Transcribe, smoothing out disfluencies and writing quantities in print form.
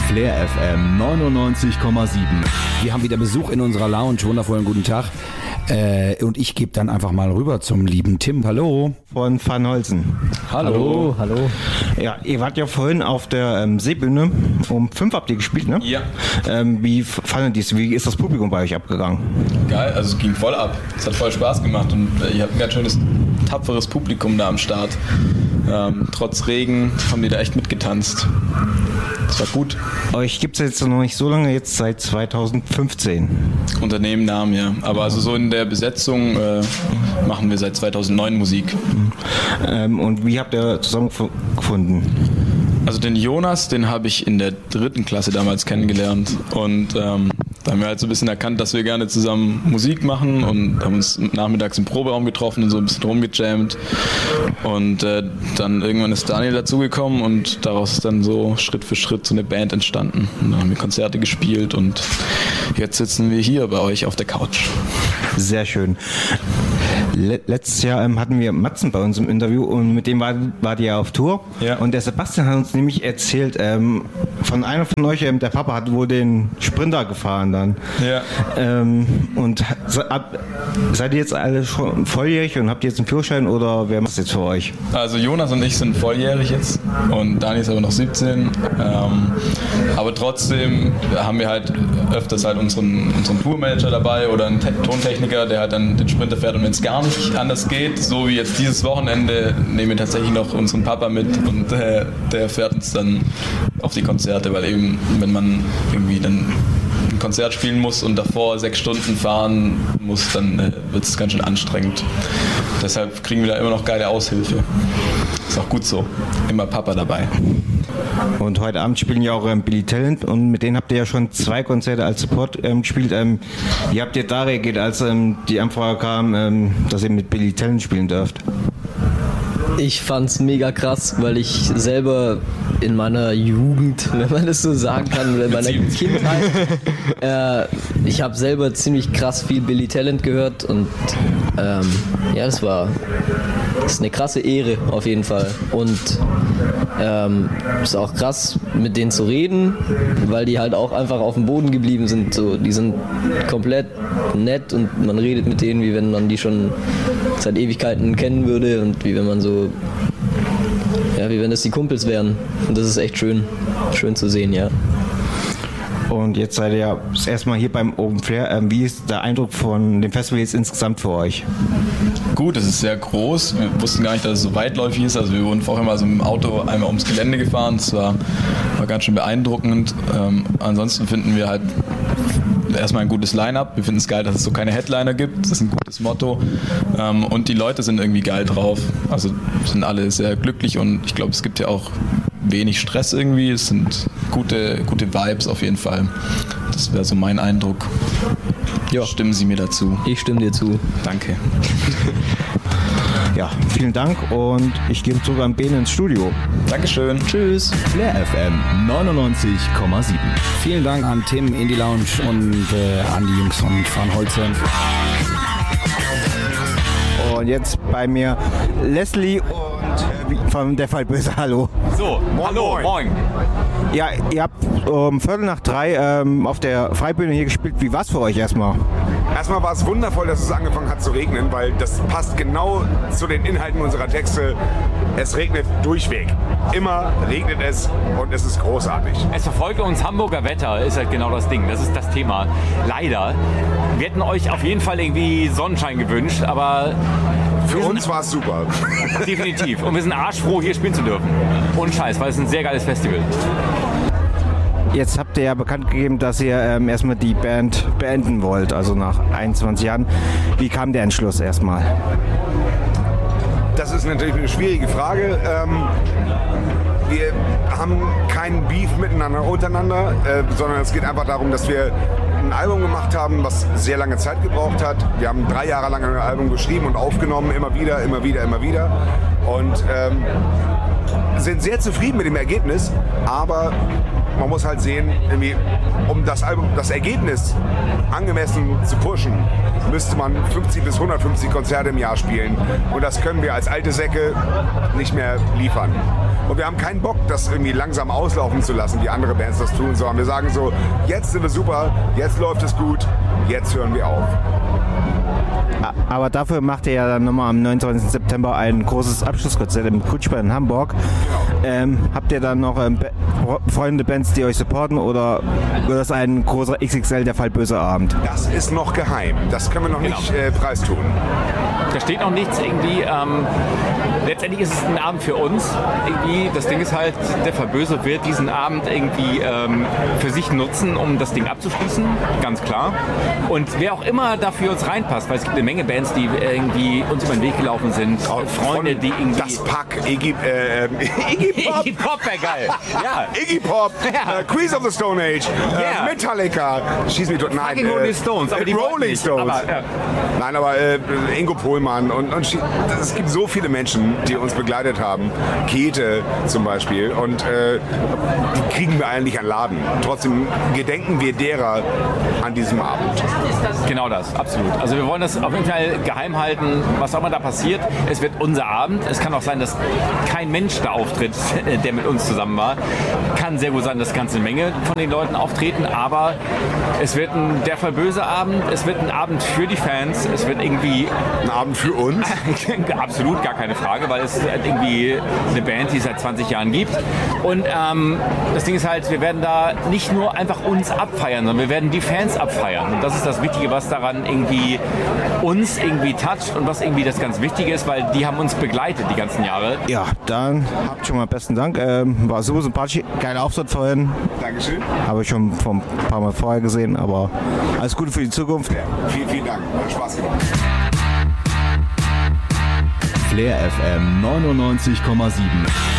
Flair FM 99,7. Wir haben wieder Besuch in unserer Lounge. Wundervollen guten Tag. Und ich gebe dann einfach mal rüber zum lieben Tim. Hallo. Von Van Holzen. Hallo. Ja, ihr wart ja vorhin auf der Seebühne. Um 5 habt ihr gespielt, ne? Ja. Wie fandet ihr es? Wie ist das Publikum bei euch abgegangen? Geil, also es ging voll ab. Es hat voll Spaß gemacht und ihr habt ein ganz schönes, tapferes Publikum da am Start. Trotz Regen haben die da echt mitgetanzt. Das war gut. Euch gibt es jetzt noch nicht so lange, jetzt seit 2015. Unternehmen-Namen, ja. Aber also so in der Besetzung machen wir seit 2009 Musik. Und wie habt ihr zusammengefunden? Also den Jonas, den habe ich in der 3. Klasse damals kennengelernt und da haben wir halt so ein bisschen erkannt, dass wir gerne zusammen Musik machen und haben uns nachmittags im Proberaum getroffen und so ein bisschen rumgejammt und dann irgendwann ist Daniel dazugekommen und daraus ist dann so Schritt für Schritt so eine Band entstanden und dann haben wir Konzerte gespielt und jetzt sitzen wir hier bei euch auf der Couch. Sehr schön. Letztes Jahr hatten wir Matzen bei uns im Interview und mit dem war die ja auf Tour. Ja. Und der Sebastian hat uns nämlich erzählt, von einer von euch, der Papa hat wohl den Sprinter gefahren dann. Ja. Und seid ihr jetzt alle schon volljährig und habt ihr jetzt einen Führerschein oder wer macht das jetzt für euch? Also Jonas und ich sind volljährig jetzt und Dani ist aber noch 17. Aber trotzdem haben wir halt öfters halt unseren Tourmanager dabei oder einen Tontechniker, der halt dann den Sprinter fährt und wenn es gar nicht anders geht, so wie jetzt dieses Wochenende, nehmen wir tatsächlich noch unseren Papa mit und der fährt uns dann auf die Konzerte, weil eben, wenn man irgendwie dann ein Konzert spielen muss und davor 6 Stunden fahren muss, dann wird es ganz schön anstrengend. Deshalb kriegen wir da immer noch geile Aushilfe. Ist auch gut so. Immer Papa dabei. Und heute Abend spielen ja auch Billy Talent und mit denen habt ihr ja schon 2 Konzerte als Support gespielt. Wie habt ihr da reagiert, als die Anfrage kam, dass ihr mit Billy Talent spielen dürft? Ich fand's mega krass, weil ich selber in meiner Jugend, wenn man das so sagen kann, oder in meiner Kindheit, ich habe selber ziemlich krass viel Billy Talent gehört und ja, das ist eine krasse Ehre auf jeden Fall und ist auch krass mit denen zu reden, weil die halt auch einfach auf dem Boden geblieben sind. So, die sind komplett nett und man redet mit denen, wie wenn man die schon seit Ewigkeiten kennen würde und wie wenn man so, ja, wie wenn das die Kumpels wären. Und das ist echt schön zu sehen, ja. Und jetzt seid ihr ja das erste Mal hier beim Open Flair. Wie ist der Eindruck von dem Festival jetzt insgesamt für euch? Gut, es ist sehr groß. Wir wussten gar nicht, dass es so weitläufig ist. Also wir wurden vorher mal so mit dem Auto einmal ums Gelände gefahren. Das war ganz schön beeindruckend. Ansonsten finden wir halt erstmal ein gutes Line-Up. Wir finden es geil, dass es so keine Headliner gibt. Das ist ein gutes Motto. Und die Leute sind irgendwie geil drauf. Also sind alle sehr glücklich und ich glaube, es gibt ja auch wenig Stress irgendwie. Es sind gute Vibes auf jeden Fall. Das wäre so mein Eindruck. Ja. Stimmen Sie mir dazu? Ich stimme dir zu. Danke. Ja, vielen Dank und ich gebe zurück an Ben ins Studio. Dankeschön. Tschüss. Flair FM 99,7. Vielen Dank an Tim in die Lounge und an die Jungs von Van Holzen. Und jetzt bei mir Leslie und von der Fallböse. Hallo. So, hallo, moin. Ja, ihr habt 2:45 auf der Freibühne hier gespielt. Wie war's für euch erstmal? Erstmal war es wundervoll, dass es angefangen hat zu regnen, weil das passt genau zu den Inhalten unserer Texte. Es regnet durchweg. Immer regnet es und es ist großartig. Es verfolgt uns Hamburger Wetter, ist halt genau das Ding. Das ist das Thema. Leider. Wir hätten euch auf jeden Fall irgendwie Sonnenschein gewünscht, aber für uns war es super. Definitiv. Und wir sind arschfroh, hier spielen zu dürfen. Ohne Scheiß, weil es ein sehr geiles Festival. Jetzt habt ihr ja bekannt gegeben, dass ihr erstmal die Band beenden wollt, also nach 21 Jahren. Wie kam der Entschluss erstmal? Das ist natürlich eine schwierige Frage. Wir haben keinen Beef untereinander, sondern es geht einfach darum, dass wir ein Album gemacht haben, was sehr lange Zeit gebraucht hat. Wir haben 3 Jahre lang ein Album geschrieben und aufgenommen, immer wieder. Und sind sehr zufrieden mit dem Ergebnis, aber man muss halt sehen, irgendwie, um das Ergebnis angemessen zu pushen, müsste man 50 bis 150 Konzerte im Jahr spielen. Und das können wir als alte Säcke nicht mehr liefern. Und wir haben keinen Bock, das irgendwie langsam auslaufen zu lassen, wie andere Bands das tun, sondern wir sagen so, jetzt sind wir super, jetzt läuft es gut, jetzt hören wir auf. Aber dafür macht ihr ja dann nochmal am 29. September ein großes Abschlusskonzert im Kutschball in Hamburg. Genau. Habt ihr dann noch Freunde, Bands, die euch supporten, oder wird das ein großer XXL der Fall böse Abend? Das ist noch geheim. Das können wir noch nicht preistun. Da steht noch nichts irgendwie. Letztendlich ist es ein Abend für uns. Irgendwie, das Ding ist halt, der Verböse wird diesen Abend irgendwie für sich nutzen, um das Ding abzuschließen. Ganz klar. Und wer auch immer da für uns reinpasst, weil es gibt eine Menge Bands, die irgendwie uns über den Weg gelaufen sind. Freunde, die irgendwie... Das Pack, Iggy Pop. Iggy Pop wäre geil. Ja. Iggy Pop, Queens of the Stone Age, Metallica, schieß mich tot. Nein, Rolling Stones, aber die Rolling Stones. Aber, ja. Nein, aber Ingo Pohlmann und es gibt so viele Menschen, die uns begleitet haben. Käthe zum Beispiel, und die kriegen wir eigentlich an Laden. Trotzdem gedenken wir derer an diesem Abend. Genau das, absolut. Also wir wollen das auf jeden Fall geheim halten, was auch immer da passiert. Es wird unser Abend. Es kann auch sein, dass kein Mensch da auftritt, der mit uns zusammen war. Kann sehr gut sein, dass ganze Menge von den Leuten auftreten, aber es wird ein der Fall böse Abend. Es wird ein Abend für die Fans. Es wird irgendwie... Ein Abend für uns? Absolut, gar keine Frage, weil es irgendwie eine Band, die es seit 20 Jahren gibt. Und das Ding ist halt, wir werden da nicht nur einfach uns abfeiern, sondern wir werden die Fans abfeiern. Und das ist das Wichtige, was daran irgendwie uns irgendwie toucht und was irgendwie das ganz Wichtige ist, weil die haben uns begleitet die ganzen Jahre. Ja, dann habt schon mal besten Dank. War super sympathisch. Geiler Auftritt vorhin. Dankeschön. Habe ich schon ein paar Mal vorher gesehen, aber alles Gute für die Zukunft. Ja, vielen Dank. Hat Spaß gemacht. Flair FM 99,7.